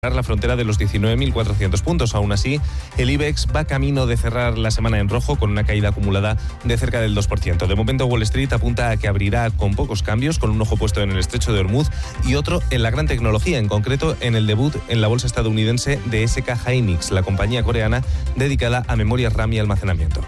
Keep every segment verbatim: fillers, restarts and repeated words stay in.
la frontera de los diecinueve mil cuatrocientos puntos. Aún así, el IBEX va camino de cerrar la semana en rojo con una caída acumulada de cerca del dos por ciento. De momento, Wall Street apunta a que abrirá con pocos cambios, con un ojo puesto en el estrecho de Hormuz y otro en la gran tecnología, en concreto en el debut en la bolsa estadounidense de S K Hynix, la compañía coreana dedicada a memorias RAM y almacenamiento.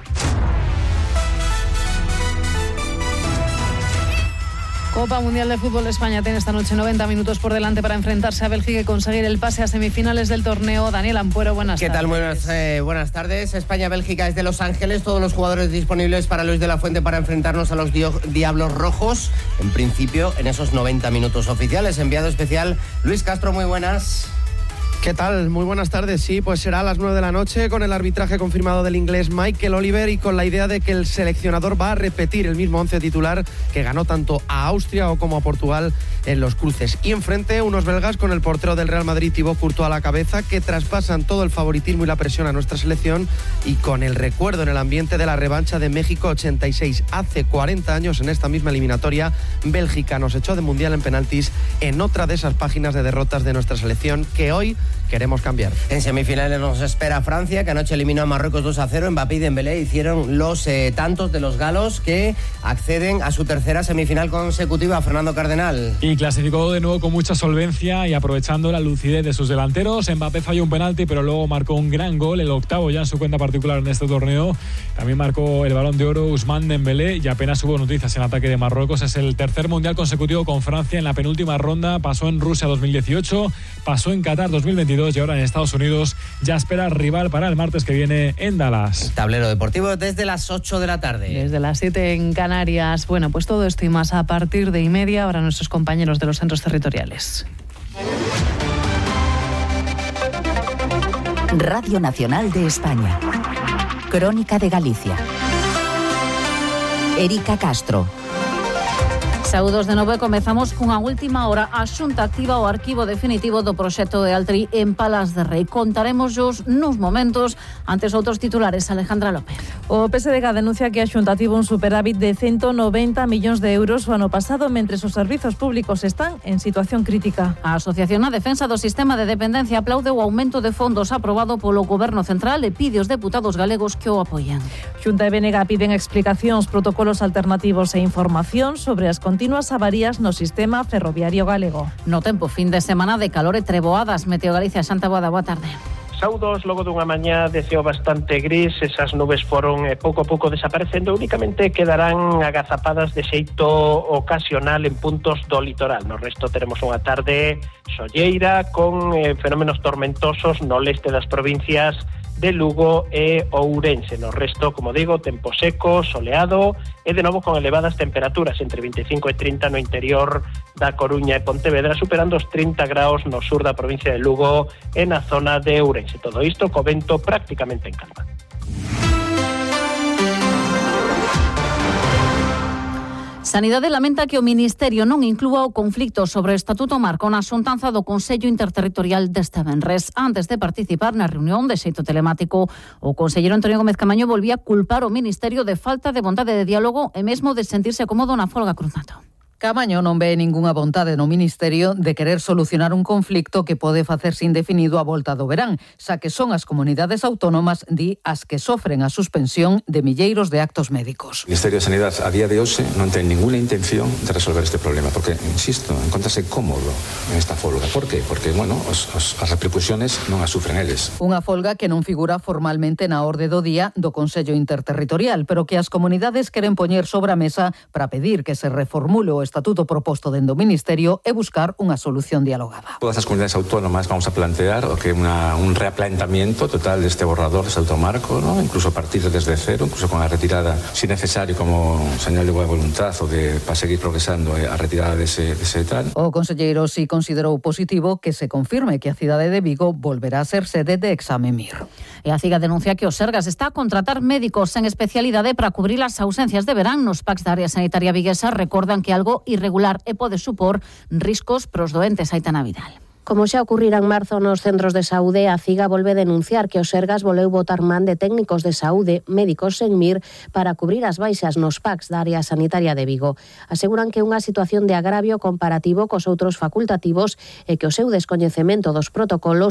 Copa Mundial de Fútbol. España tiene esta noche noventa minutos por delante para enfrentarse a Bélgica y conseguir el pase a semifinales del torneo. Daniel Ampuero, buenas ¿Qué tardes. tal? Buenas, eh, buenas tardes. España-Bélgica es de Los Ángeles. Todos los jugadores disponibles para Luis de la Fuente para enfrentarnos a los dio- Diablos Rojos. En principio, en esos noventa minutos oficiales. Enviado especial, Luis Castro, muy buenas. ¿Qué tal? Muy buenas tardes. Sí, pues será a las nueve de la noche con el arbitraje confirmado del inglés Michael Oliver y con la idea de que el seleccionador va a repetir el mismo once titular que ganó tanto a Austria o como a Portugal en los cruces. Y enfrente unos belgas con el portero del Real Madrid, Thibaut Courtois, a la cabeza, que traspasan todo el favoritismo y la presión a nuestra selección, y con el recuerdo en el ambiente de la revancha de México ochenta y seis. Hace cuarenta años, en esta misma eliminatoria, Bélgica nos echó de mundial en penaltis en otra de esas páginas de derrotas de nuestra selección que hoy queremos cambiar. En semifinales nos espera Francia, que anoche eliminó a Marruecos dos a cero. Mbappé y Dembélé hicieron los eh, tantos de los galos que acceden a su tercera semifinal consecutiva. Fernando Cardenal. Y clasificó de nuevo con mucha solvencia y aprovechando la lucidez de sus delanteros. Mbappé falló un penalti, pero luego marcó un gran gol, el octavo ya en su cuenta particular en este torneo. También marcó el Balón de Oro Ousmane Dembélé y apenas hubo noticias en ataque de Marruecos. Es el tercer mundial consecutivo con Francia. En la penúltima ronda pasó en Rusia dos mil dieciocho, pasó en Qatar dos mil veintidós y ahora en Estados Unidos ya espera rival para el martes que viene en Dallas. Tablero deportivo desde las ocho de la tarde. Desde las siete en Canarias. Bueno, pues todo esto y más a partir de y media. Ahora nuestros compañeros de los centros territoriales. Radio Nacional de España. Crónica de Galicia. Erika Castro. Saúdos de novo e comezamos cunha última hora. A Xunta activa o arquivo definitivo do proxecto de Altri en Palas de Rei. Contaremoslos nuns momentos. Antes outros titulares, Alejandra López. O P S D G denuncia que a Xunta tivo un superávit de ciento noventa millóns de euros o ano pasado, mentres os servizos públicos están en situación crítica. A Asociación na Defensa do Sistema de Dependencia aplaude o aumento de fondos aprobado polo Goberno Central e pide aos deputados galegos que o apoien. Xunta e B N G piden explicacións, protocolos alternativos e información sobre as continuas avarías no sistema ferroviario galego. No tempo, fin de semana de calor e treboadas. Meteo Galicia, Xanta Boada, boa tarde. Saúdos, logo dunha mañá de ceo bastante gris, esas nubes foron eh, pouco a pouco desaparecendo, únicamente quedarán agazapadas de xeito ocasional en puntos do litoral. No resto teremos unha tarde solleira con eh, fenómenos tormentosos no leste das provincias de Lugo e Ourense. No resto, como digo, tempo seco, soleado e de novo con elevadas temperaturas entre vinte e cinco e trinta no interior da Coruña e Pontevedra, superando os trinta graus no sur da provincia de Lugo e na zona de Ourense. Todo isto co vento prácticamente en calma. Sanidade lamenta que o Ministerio non inclúa o conflicto sobre o Estatuto Marco na xuntanza do Consello Interterritorial deste venres. Antes de participar na reunión de xeito telemático, o conselleiro Antonio Gómez Camaño volvía a culpar o Ministerio de falta de vontade de diálogo e mesmo de sentirse cómodo na folga cruzando. Camaño non ve ningunha vontade no Ministerio de querer solucionar un conflicto que pode facerse indefinido a volta do verán, xa que son as comunidades autónomas, di, as que sofren a suspensión de milleiros de actos médicos. O Ministerio de Sanidad a día de hoxe non ten ninguna intención de resolver este problema, porque, insisto, encontrase cómodo en esta folga. Por qué? Porque, bueno, os, os, as repercusiones non as sufren eles. Unha folga que non figura formalmente na orde do día do Consello Interterritorial, pero que as comunidades queren poñer sobre a mesa para pedir que se reformule o estatuto proposto dende o Ministerio e buscar unha solución dialogada. Todas as comunidades autónomas vamos a plantear o que una, un reaplanteamiento total deste borrador de Estatuto Marco, ¿no? Incluso a partir desde cero, incluso con a retirada, si necesario, como señal de boa voluntad o de para seguir progresando a retirada dese, dese tal. O conselleiro si considerou positivo que se confirme que a cidade de Vigo volverá a ser sede de Exame Mir. E a CIGA denuncia que o Sergas está a contratar médicos en especialidade para cubrir as ausencias de verán nos packs da área sanitaria viguesa. Recordan que algo irregular e pode supor riscos pros doentes. Aitana Vidal. Como xa ocurrira en marzo nos centros de saúde, a CIGA volve a denunciar que o Sergas voleu botar man de técnicos de saúde, médicos sen mir, para cubrir as baixas nos packs da área sanitaria de Vigo. Aseguran que é unha situación de agravio comparativo cos outros facultativos e que o seu descoñecemento dos protocolos